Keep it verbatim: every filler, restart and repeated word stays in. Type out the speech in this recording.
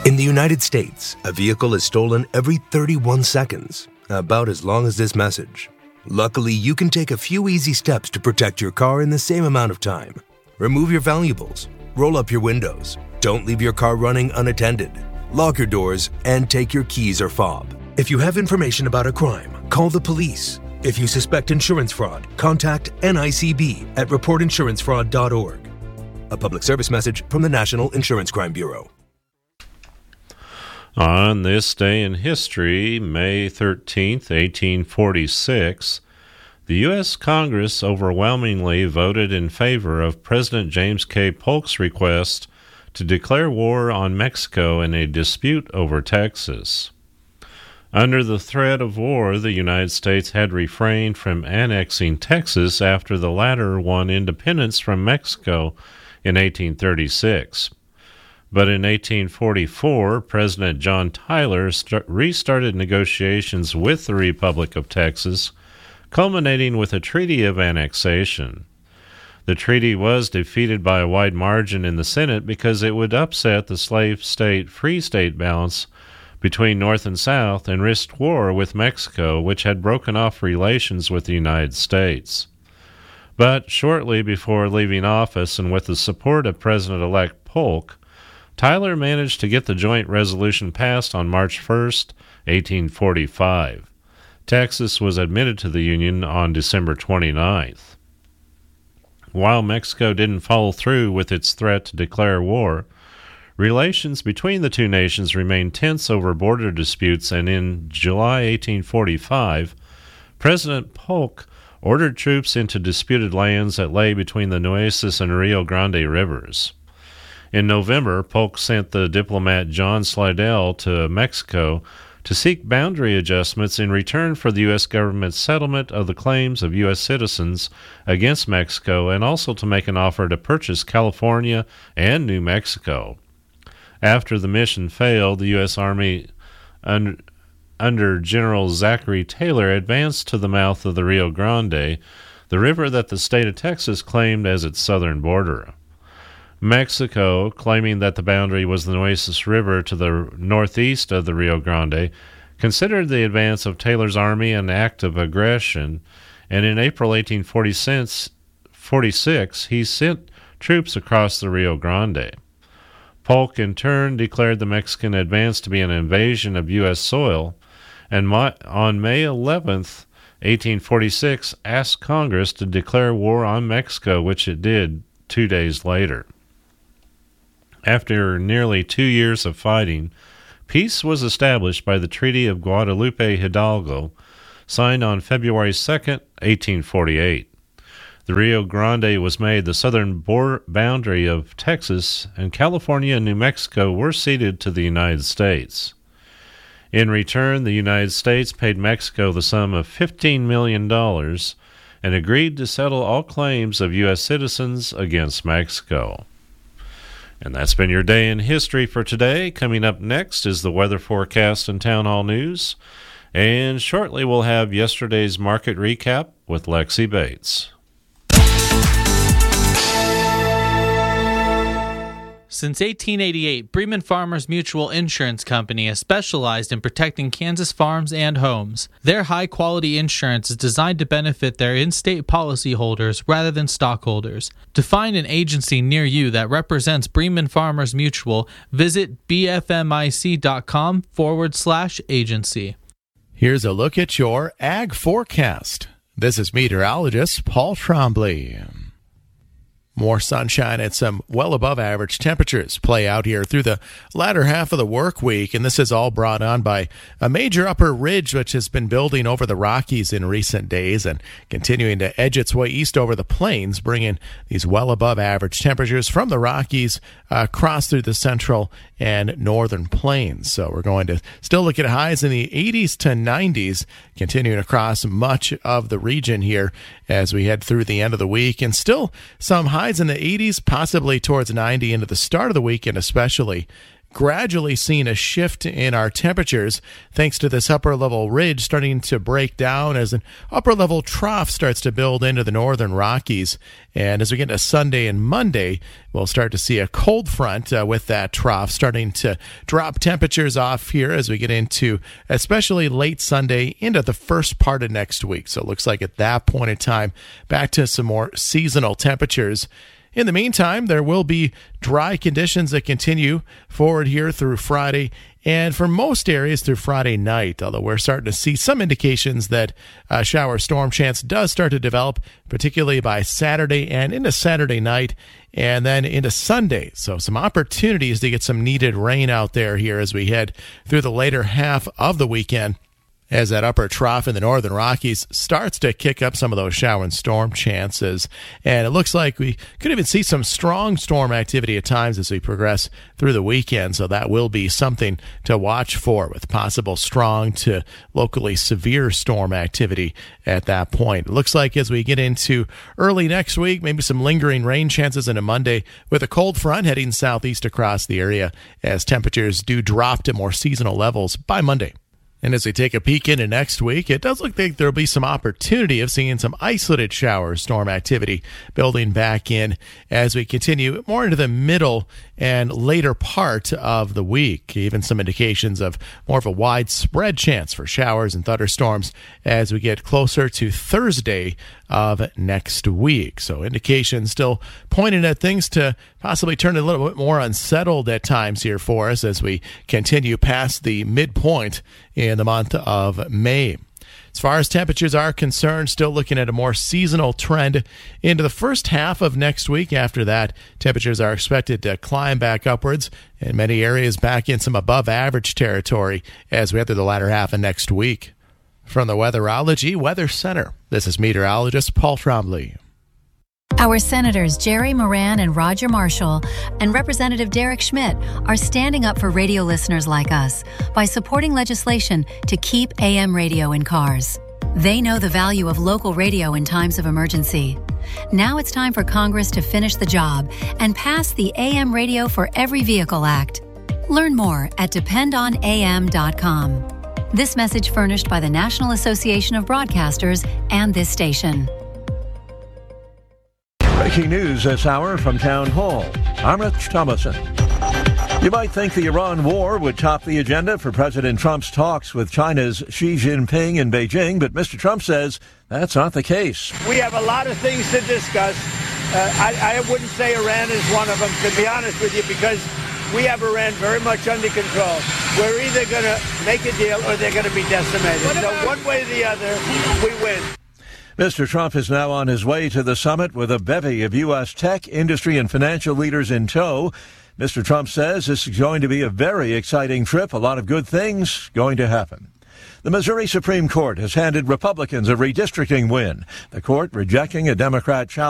In the United States, a vehicle is stolen every thirty-one seconds, about as long as this message. Luckily, you can take a few easy steps to protect your car in the same amount of time. Remove your valuables, roll up your windows, don't leave your car running unattended, lock your doors, and take your keys or fob. If you have information about a crime, call the police. If you suspect insurance fraud, contact N I C B at report insurance fraud dot org. A public service message from the National Insurance Crime Bureau. On this day in history, May thirteenth, eighteen forty-six, the U S Congress overwhelmingly voted in favor of President James K. Polk's request to declare war on Mexico in a dispute over Texas. Under the threat of war, the United States had refrained from annexing Texas after the latter won independence from Mexico in eighteen thirty-six. But in eighteen forty-four, President John Tyler st- restarted negotiations with the Republic of Texas, culminating with a treaty of annexation. The treaty was defeated by a wide margin in the Senate because it would upset the slave state-free state balance between North and South and risked war with Mexico, which had broken off relations with the United States. But shortly before leaving office and with the support of President-elect Polk, Tyler managed to get the joint resolution passed on March first, eighteen forty-five. Texas was admitted to the Union on December twenty-ninth. While Mexico didn't follow through with its threat to declare war, relations between the two nations remained tense over border disputes, and in July eighteen forty-five, President Polk ordered troops into disputed lands that lay between the Nueces and Rio Grande rivers. In November, Polk sent the diplomat John Slidell to Mexico to seek boundary adjustments in return for the U S government's settlement of the claims of U S citizens against Mexico, and also to make an offer to purchase California and New Mexico. After the mission failed, the U S Army under, under General Zachary Taylor advanced to the mouth of the Rio Grande, the river that the state of Texas claimed as its southern border. Mexico, claiming that the boundary was the Nueces River to the northeast of the Rio Grande, considered the advance of Taylor's army an act of aggression, and in April eighteen forty-six, he sent troops across the Rio Grande. Polk, in turn, declared the Mexican advance to be an invasion of U S soil, and on May eleventh, eighteen forty-six, asked Congress to declare war on Mexico, which it did two days later. After nearly two years of fighting, peace was established by the Treaty of Guadalupe Hidalgo, signed on February second, eighteen forty-eight. The Rio Grande was made the southern border boundary of Texas, and California and New Mexico were ceded to the United States. In return, the United States paid Mexico the sum of fifteen million dollars and agreed to settle all claims of U S citizens against Mexico. And that's been your day in history for today. Coming up next is the weather forecast and town hall news. And shortly we'll have yesterday's market recap with Lexi Bates. Since eighteen eighty-eight, Bremen Farmers Mutual Insurance Company has specialized in protecting Kansas farms and homes. Their high-quality insurance is designed to benefit their in-state policyholders rather than stockholders. To find an agency near you that represents Bremen Farmers Mutual, visit bfmic.com forward slash agency. Here's a look at your ag forecast. This is meteorologist Paul Trombley. More sunshine and some well above average temperatures play out here through the latter half of the work week, and this is all brought on by a major upper ridge which has been building over the Rockies in recent days and continuing to edge its way east over the plains, bringing these well above average temperatures from the Rockies uh, across through the central and northern plains. So we're going to still look at highs in the eighties to nineties, continuing across much of the region here as we head through the end of the week, and still some highs in the eighties, possibly towards ninety into the start of the weekend, especially gradually seeing a shift in our temperatures thanks to this upper level ridge starting to break down as an upper level trough starts to build into the northern Rockies. And as we get into Sunday and Monday, we'll start to see a cold front uh, with that trough starting to drop temperatures off here as we get into especially late Sunday into the first part of next week. So it looks like at that point in time, back to some more seasonal temperatures. In the meantime, there will be dry conditions that continue forward here through Friday and for most areas through Friday night, although we're starting to see some indications that a shower storm chance does start to develop, particularly by Saturday and into Saturday night and then into Sunday. So some opportunities to get some needed rain out there here as we head through the later half of the weekend, as that upper trough in the northern Rockies starts to kick up some of those shower and storm chances. And it looks like we could even see some strong storm activity at times as we progress through the weekend. So that will be something to watch for, with possible strong to locally severe storm activity at that point. It looks like as we get into early next week, maybe some lingering rain chances into Monday with a cold front heading southeast across the area as temperatures do drop to more seasonal levels by Monday. And as we take a peek into next week, it does look like there'll be some opportunity of seeing some isolated shower storm activity building back in as we continue more into the middle and later part of the week. Even some indications of more of a widespread chance for showers and thunderstorms as we get closer to Thursday of next week. So indications still pointing at things to possibly turn a little bit more unsettled at times here for us as we continue past the midpoint in the month of May. As far as temperatures are concerned, still looking at a more seasonal trend into the first half of next week. After that, temperatures are expected to climb back upwards in many areas back in some above average territory as we enter the latter half of next week. From the Weatherology Weather Center, this is meteorologist Paul Trombley. Our Senators Jerry Moran and Roger Marshall and Representative Derek Schmidt are standing up for radio listeners like us by supporting legislation to keep A M radio in cars. They know the value of local radio in times of emergency. Now it's time for Congress to finish the job and pass the A M Radio for Every Vehicle Act. Learn more at depend on A M dot com. This message furnished by the National Association of Broadcasters and this station. Breaking news this hour from Town Hall. I'm Rich Thomason. You might think the Iran war would top the agenda for President Trump's talks with China's Xi Jinping in Beijing, but Mister Trump says that's not the case. We have a lot of things to discuss. Uh, I, I wouldn't say Iran is one of them, to be honest with you, because we have Iran very much under control. We're either going to make a deal or they're going to be decimated. So one way or the other, we win. Mister Trump is now on his way to the summit with a bevy of U S tech, industry, and financial leaders in tow. Mister Trump says this is going to be a very exciting trip. A lot of good things going to happen. The Missouri Supreme Court has handed Republicans a redistricting win. The court rejecting a Democrat challenge